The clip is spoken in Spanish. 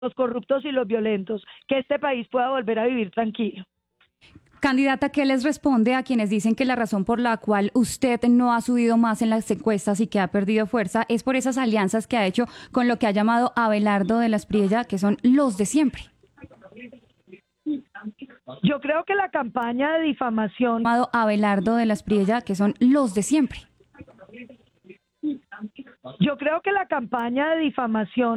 los corruptos y los violentos, que este país pueda volver a vivir tranquilo. Candidata, ¿qué les responde a quienes dicen que la razón por la cual usted no ha subido más en las encuestas y que ha perdido fuerza es por esas alianzas que ha hecho con lo que ha llamado Abelardo de la Espriella, que son los de siempre? Yo creo que la campaña de difamación, Abelardo de la Espriella, que son los de siempre. yo creo que la campaña de difamación